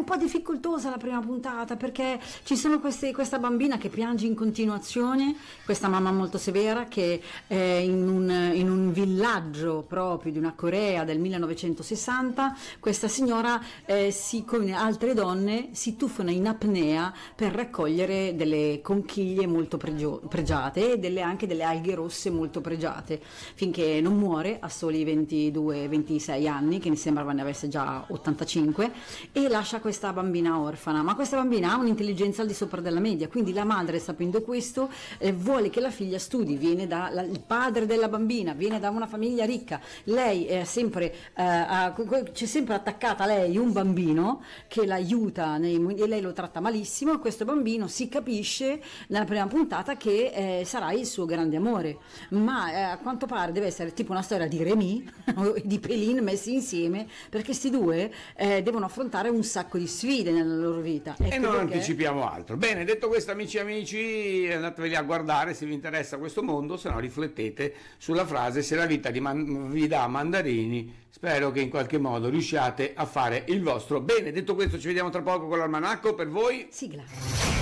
po' difficoltosa la prima puntata, perché ci sono questa bambina che piange in continuazione, questa mamma molto severa che in un villaggio proprio di una Corea del 1960, questa signora come altre donne si tuffano in apnea per raccogliere delle conchiglie molto pregiate e anche delle alghe rosse molto pregiate, finché non muore a soli 22-26 anni, che mi sembrava ne avesse già 85, e lascia questa bambina orfana. Ma questa bambina ha un'intelligenza al di sopra della media, quindi la madre, sapendo questo, vuole che la figlia studi, il padre della bambina viene da una famiglia ricca, lei è sempre c'è sempre attaccata a lei un bambino che l'aiuta e lei lo tratta malissimo, e questo bambino si capisce nella prima puntata che sarà il suo grande amore, ma a quanto pare deve essere tipo una storia di Remy e di Pelin messi insieme, perché sti due devono affrontare un sacco di sfide nella loro vita. E non anticipiamo altro. Bene, detto questo, amici e amici, andateveli a guardare se vi interessa questo mondo, se no riflettete sulla frase: se la vita vi dà mandarini, spero che in qualche modo riusciate a fare il vostro. Bene, detto questo, ci vediamo tra poco con l'almanacco. Per voi sigla.